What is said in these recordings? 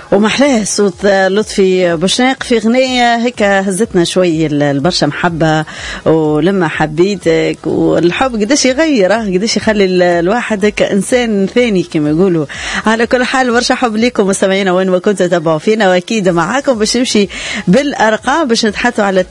ومحلاه صوت لطفي بوشناق في غنية هيك هزتنا شوي البرشا محبة. ولما حبيتك والحب قديش يغير قديش يخلي الواحد هيك إنسان ثاني كما يقولوا. على كل حال برشا حب ليكم مستمعينا وين ما كنتوا تتابعوا فينا، وأكيد معاكم باش نمشي بالأرقام باش نتحدثوا على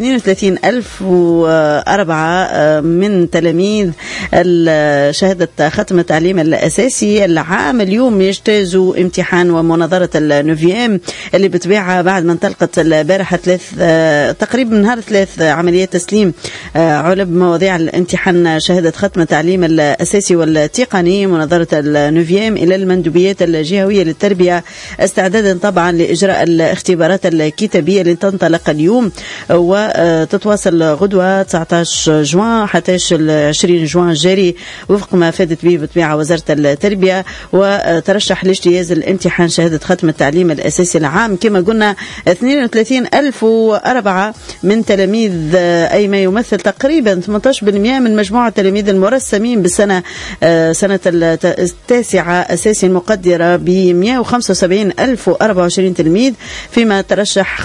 32,004 من تلاميذ شهادة ختم التعليم الأساسي العام اليوم يجتازوا امتحان ومناظرة النوفيام اللي بتبيعها بعد ما انطلقت البارحة تقريبا نهار 3 عمليات تسليم علب مواضيع الامتحان شهادة ختم التعليم الأساسي والتقني مناظرة النوفيام إلى المندوبيات الجهوية للتربية استعدادا طبعا لإجراء الاختبارات الكتابية اللي تنطلق اليوم وتتواصل غدوة 19 جوان حتى 20 جوان الجاري وفق ما فادت به بطبيعة وزارة التربية. وترشح لاجتياز الامتحان شهادة ختم التعليم الأساسي العام كما قلنا 32,004 من تلاميذ، أي ما يمثل تقريبا 18% من مجموعة التلاميذ المرسمين بالسنة سنة التاسعة أساسي المقدرة ب 175,024 تلميذ، فيما ترشح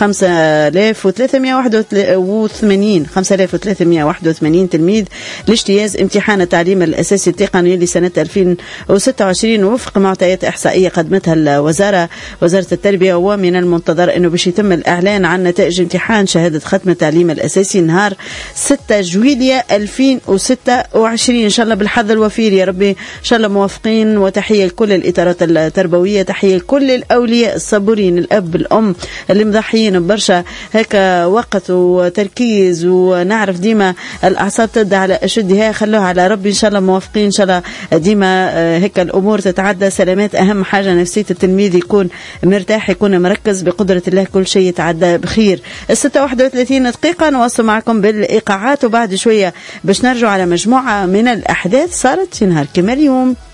5,381 تلميذ لاجتياز امتحان التعليم الأساسي التقني لسنة 2026 وفق معطيات إحصائية قدمتها وزارة التربية. ومن المنتظر أنه باش يتم الإعلان عن نتائج امتحان شهادة ختم التعليم الأساسي نهار 6 جويلية 2026 إن شاء الله بالحظ الوفير يا ربي، إن شاء الله موافقين. وتحية لكل الإطارات التربوية، تحية لكل الأولياء الصبورين، الأب الأم اللي مضحيين برشا هكا وقت وتركيز، ونعرف ديما الأعصاب تدى على أشدها، خلوها على ربي إن شاء الله موافقين، إن شاء الله ديما هكا الأمور تتعدى سلامات. أهم حاجة نفسية التلميذ يكون مرتاح يكون مركز، بقدرة الله كل شيء يتعدى بخير. 6:31 دقيقة نواصل معكم بالإيقاعات وبعد شوية باش نرجع على مجموعة من الأحداث صارت في نهار كما اليوم.